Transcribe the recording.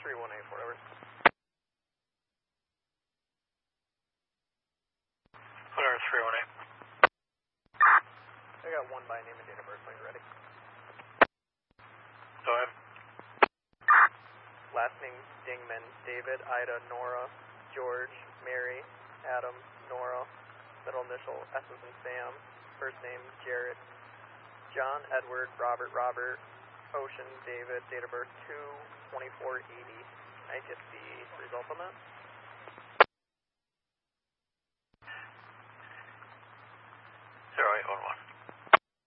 318, whatever. Whatever, 318. I got one by name and date of birth when you're ready. Go ahead. Last name Dingman, David, Ida, Nora, George, Mary, Adam, Nora, middle initial S as in Sam, first name Jarrett, John, Edward, Robert, Ocean, David, date of birth 2/24/80. I get the result on that?